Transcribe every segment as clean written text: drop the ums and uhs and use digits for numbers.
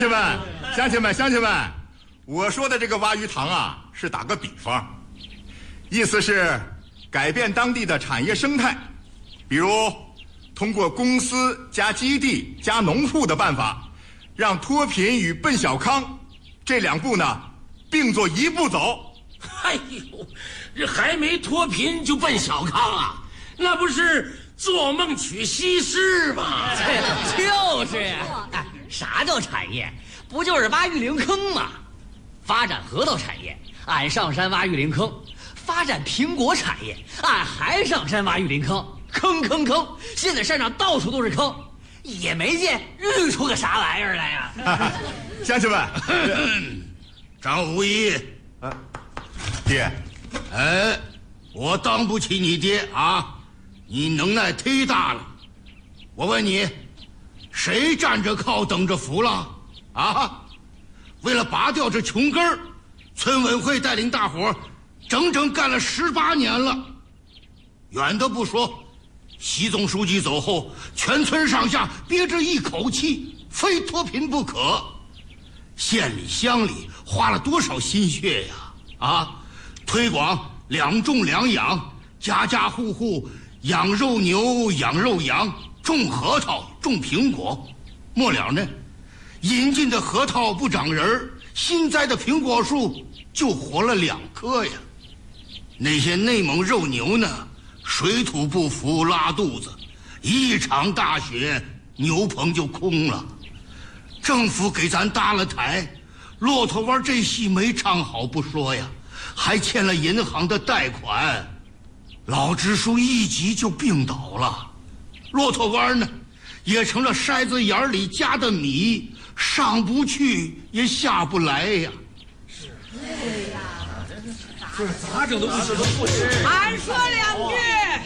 乡亲们，我说的这个挖鱼塘啊，是打个比方，意思是改变当地的产业生态，比如通过公司加基地加农户的办法，让脱贫与奔小康这两步呢并作一步走。 哎呦，这还没脱贫就奔小康啊，那不是做梦娶西施吗？ 就是呀。哎，啥叫产业？不就是挖玉灵坑吗？发展核桃产业，俺上山挖玉灵坑；发展苹果产业，俺还上山挖玉灵坑。坑！现在山上到处都是坑，也没见育出个啥玩意儿来呀！ 乡亲们， 张无义， 爹， 哎，我当不起你爹啊！你能耐忒大了。我问你，谁站着靠等着扶了？啊！为了拔掉这穷根儿，村委会带领大伙整整干了18年了。远的不说，习总书记走后，全村上下憋着一口气，非脱贫不可。县里乡里花了多少心血呀！啊，推广2种2养，家家户户养肉牛、养肉羊，种核桃、种苹果。末了呢，引进的核桃不长人儿，新栽的苹果树就活了2棵呀。那些内蒙肉牛呢，水土不服拉肚子，一场大雪牛棚就空了。政府给咱搭了台，骆驼湾这戏没唱好不说呀，还欠了银行的贷款。老支书一急就病倒了，骆驼湾呢也成了筛子眼里夹的米，上不去也下不来呀。 对呀， 这咋整都不行。 俺说2句。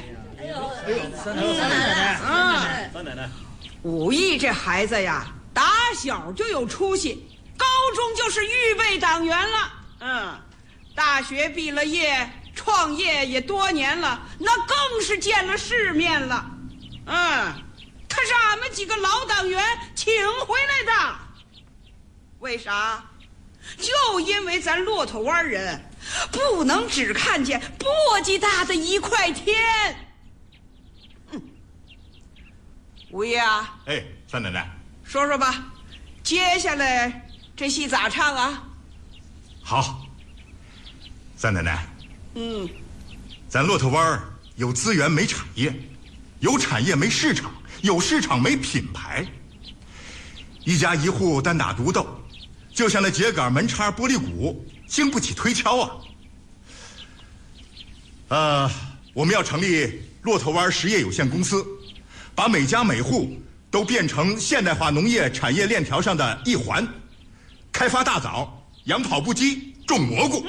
三奶奶， 武义这孩子呀，打小就有出息，高中就是预备党员了。大学毕了业，创业也多年了，那更是见了世面了。他是俺们几个老党员请回来的。为啥？就因为咱骆驼湾人不能只看见簸箕大的一块天。吴爷啊， 哎，三奶奶， 说说吧，接下来这戏咋唱啊？ 好，三奶奶，咱骆驼湾有资源没产业，有产业没市场，有市场没品牌，一家一户单打独斗，就像那秸秆门插玻璃鼓，经不起推敲啊。我们要成立骆驼湾实业有限公司，把每家每户都变成现代化农业产业链条上的一环，开发大枣，养跑步机，种蘑菇。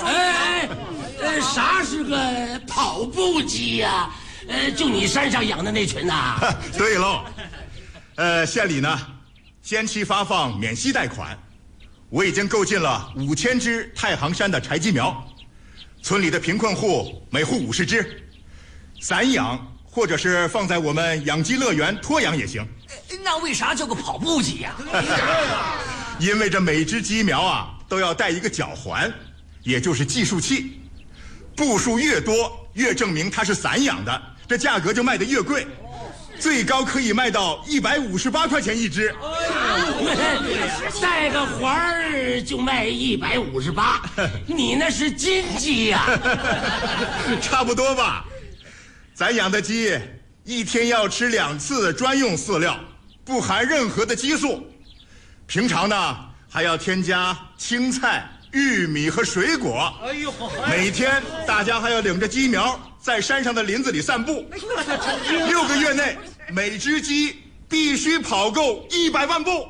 啥是个跑步机呀？就你山上养的那群呐？ 对喽，县里呢，先期发放免息贷款，我已经购进了5000只太行山的柴鸡苗，村里的贫困户每户50只，散养或者是放在我们养鸡乐园托养也行。 那为啥叫个跑步机呀？ 因为这每只鸡苗啊都要带一个脚环，也就是计数器，步数越多越证明它是散养的，这价格就卖得越贵，最高可以卖到158块钱一只。 带个环儿就卖158，你那是金鸡呀？ 差不多吧。咱养的鸡一天要吃2次专用饲料，不含任何的激素。平常呢还要添加青菜、玉米和水果。每天大家还要领着鸡苗在山上的林子里散步。6个月内，每只鸡必须跑够100万步。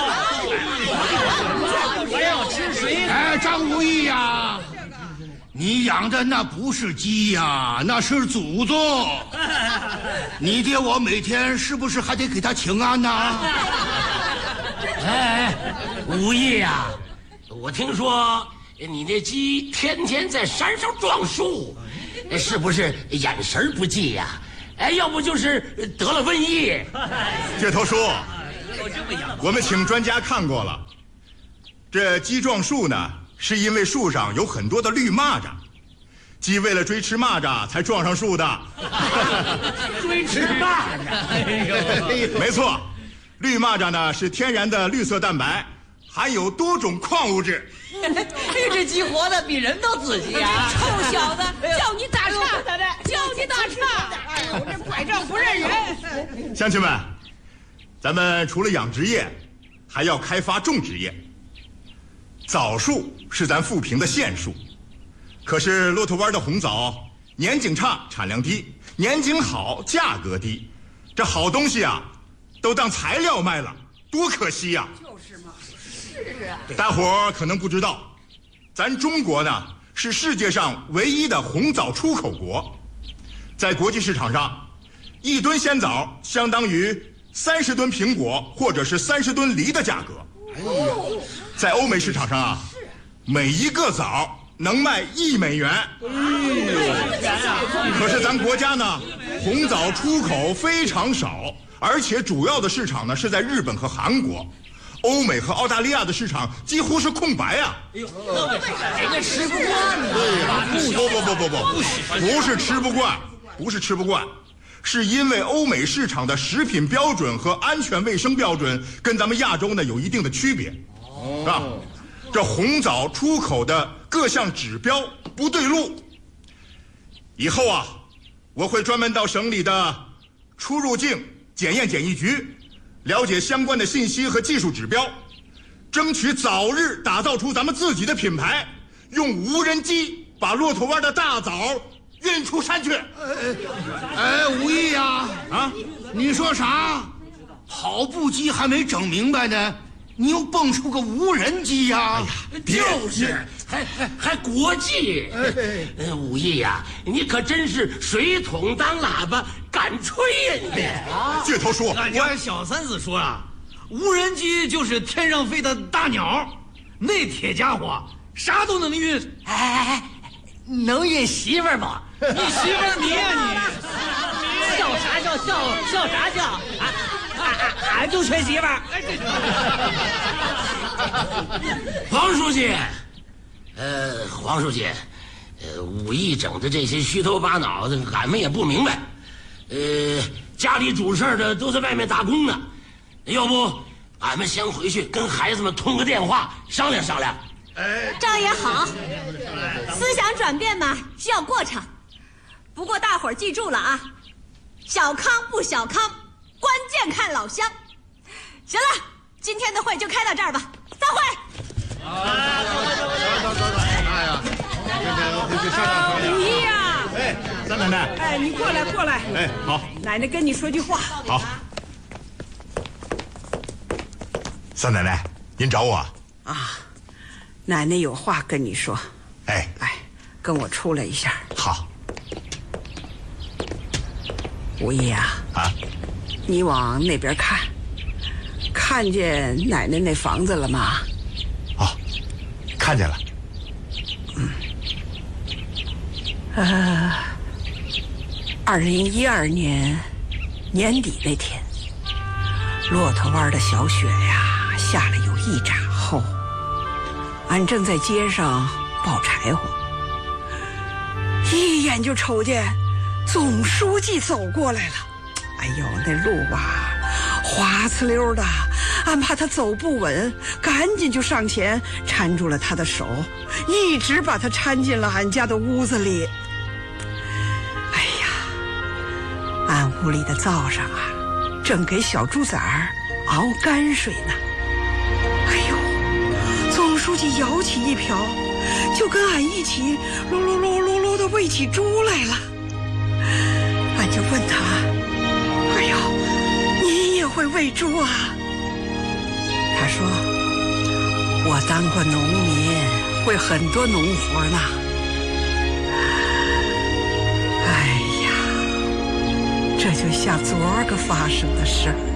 还要吃水。 哎，张无义呀，你养的那不是鸡呀，那是祖宗。你爹我每天是不是还得给他请安呢？ 吴毅呀，我听说你那鸡天天在山上撞树，是不是眼神不济呀？要不就是得了瘟疫。 这头叔， 我们请专家看过了，这鸡撞树呢，是因为树上有很多的绿蚂蚱，鸡为了追吃蚂蚱才撞上树的。 追吃蚂蚱， 没错，绿蚂蚱呢是天然的绿色蛋白，含有多种矿物质。 这只鸡活的比人都仔细呀！ 臭小子，叫你打岔，叫你打岔！哎呦，这拐杖不认人！ 乡亲们，咱们除了养殖业，还要开发种植业。枣树是咱富平的县树，可是骆驼湾的红枣年景差，产量低；年景好，价格低。这好东西啊，都当材料卖了，多可惜呀！ 就是嘛， 是啊。大伙儿可能不知道，咱中国呢是世界上唯一的红枣出口国，在国际市场上，1吨鲜枣相当于30吨苹果或者是30吨梨的价格。在欧美市场上啊，每一个枣能卖1美元。可是咱国家呢，红枣出口非常少，而且主要的市场呢是在日本和韩国。欧美和澳大利亚的市场几乎是空白啊！ 人家吃不惯呢。 不是吃不惯，不是吃不惯，是因为欧美市场的食品标准和安全卫生标准跟咱们亚洲呢有一定的区别，啊，这红枣出口的各项指标不对路。以后啊，我会专门到省里的出入境检验检疫局，了解相关的信息和技术指标，争取早日打造出咱们自己的品牌，用无人机把骆驼湾的大枣运出山去。 武艺呀，你说啥？跑步机还没整明白呢，你又蹦出个无人机呀？ 就是还国际。武艺呀，你可真是水桶当喇叭敢吹呀你！ 倔头说， 俺家小三子说啊，无人机就是天上飞的大鸟，那铁家伙啥都能运。 能运媳妇儿吗？ 你媳妇儿迷呀你！ 笑啥笑？笑啥笑？俺就缺媳妇儿。 黄书记，黄书记，武艺整的这些虚头巴脑的，俺们也不明白。家里主事的都在外面打工呢，要不俺们先回去跟孩子们通个电话商量商量。 这样也好，思想转变嘛需要过程。不过大伙儿记住了啊，小康不小康，关键看老乡。行了，今天的会就开到这儿吧，散会。 武艺呀！ 三奶奶， 你过来。 好， 奶奶跟你说句话。 好。三奶奶，您找我啊？奶奶有话跟你说。 来， 跟我出来一下。 好。 武艺啊，你往那边看，看见奶奶那房子了吗？ 看见了。 2012年年底那天，骆驼湾的小雪呀下了有1拃厚，俺正在街上抱柴火，一眼就瞅见总书记走过来了。哎呦，那路啊滑呲溜的，俺怕他走不稳，赶紧就上前搀住了他的手，一直把他搀进了俺家的屋子里。哎呀，俺屋里的灶上啊正给小猪崽儿熬泔水呢。哎呦，总书记舀起一瓢，就跟俺一起噜噜噜噜噜的喂起猪来了。俺就问他，哎呦，你也会喂猪啊？他说，我当过农民，会很多农活呢。哎呀，这就像昨儿个发生的事儿。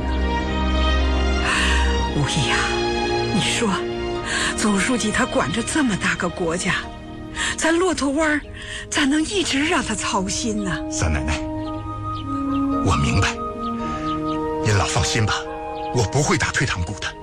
武艺呀，你说总书记他管着这么大个国家，咱骆驼湾咋能一直让他操心呢？ 三奶奶，我明白，您老放心吧。 我不会打退堂鼓的。